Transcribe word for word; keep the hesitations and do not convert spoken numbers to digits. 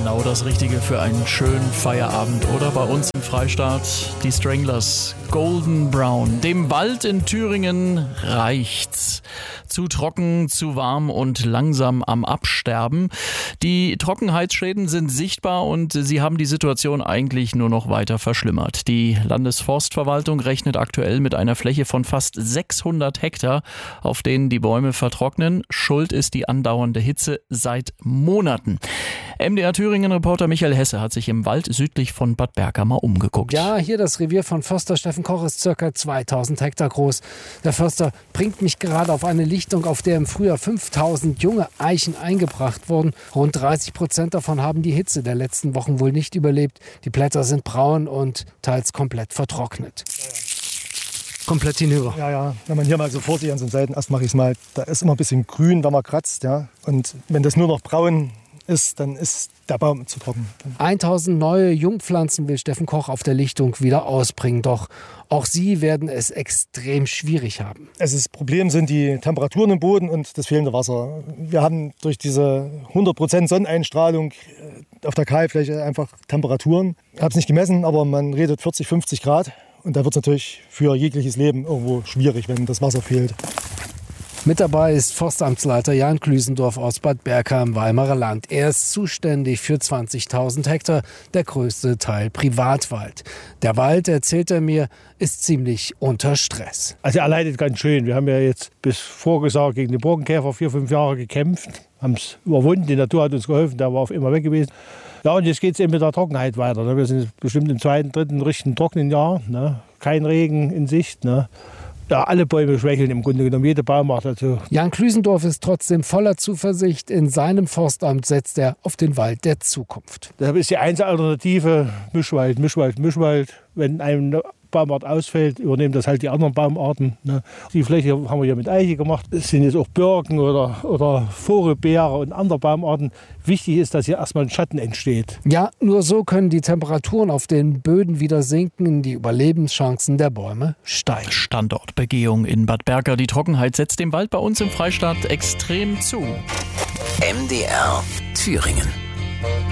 Genau das Richtige für einen schönen Feierabend, oder? Bei uns im Freistaat die Stranglers, Golden Brown. Dem Wald in Thüringen reicht's. Zu trocken, zu warm und langsam am Absterben. Die Trockenheitsschäden sind sichtbar und sie haben die Situation eigentlich nur noch weiter verschlimmert. Die Landesforstverwaltung rechnet aktuell mit einer Fläche von fast sechshundert Hektar, auf denen die Bäume vertrocknen. Schuld ist die andauernde Hitze seit Monaten. M D R Thüringen-Reporter Michael Hesse hat sich im Wald südlich von Bad Berka mal umgeguckt. Ja, hier das Revier von Förster Steffen Koch ist ca. zweitausend Hektar groß. Der Förster bringt mich gerade auf eine Lichtung, auf der im Frühjahr fünftausend junge Eichen eingebracht wurden. Rund dreißig Prozent davon haben die Hitze der letzten Wochen wohl nicht überlebt. Die Blätter sind braun und teils komplett vertrocknet. Komplett hinüber. Ja, ja. Wenn man hier mal so vor sich an so Seiten, erst mache ich es mal, da ist immer ein bisschen grün, wenn man kratzt. Ja. Und wenn das nur noch braun ist, dann ist der Baum zu trocken. tausend neue Jungpflanzen will Steffen Koch auf der Lichtung wieder ausbringen. Doch auch sie werden es extrem schwierig haben. Also das Problem sind die Temperaturen im Boden und das fehlende Wasser. Wir haben durch diese hundert Prozent Sonneneinstrahlung auf der Kahlfläche einfach Temperaturen. Ich habe es nicht gemessen, aber man redet vierzig, fünfzig Grad. Und da wird es natürlich für jegliches Leben irgendwo schwierig, wenn das Wasser fehlt. Mit dabei ist Forstamtsleiter Jan Klüsendorf aus Bad Berka im Weimarer Land. Er ist zuständig für zwanzigtausend Hektar, der größte Teil Privatwald. Der Wald, erzählt er mir, ist ziemlich unter Stress. Also er leidet ganz schön. Wir haben ja jetzt bis vorgesagt gegen den Borkenkäfer vier, fünf Jahre gekämpft, haben es überwunden. Die Natur hat uns geholfen, der war auf immer weg gewesen. Ja, und jetzt geht es eben mit der Trockenheit weiter. Wir sind bestimmt im zweiten, dritten richtigen trockenen Jahr. Ne? Kein Regen in Sicht. Ne? Ja, alle Bäume schwächeln im Grunde genommen, jede Baumart dazu. Jan Klüsendorf ist trotzdem voller Zuversicht. In seinem Forstamt setzt er auf den Wald der Zukunft. Deshalb ist die einzige Alternative Mischwald, Mischwald, Mischwald. Wenn eine Baumart ausfällt, übernehmen das halt die anderen Baumarten. Ne? Die Fläche haben wir hier mit Eiche gemacht. Es sind jetzt auch Birken oder, oder Vogelbeere und andere Baumarten. Wichtig ist, dass hier erstmal ein Schatten entsteht. Ja, nur so können die Temperaturen auf den Böden wieder sinken, die Überlebenschancen der Bäume steigen. Standortbegehung in Bad Berka. Die Trockenheit setzt dem Wald bei uns im Freistaat extrem zu. M D R Thüringen.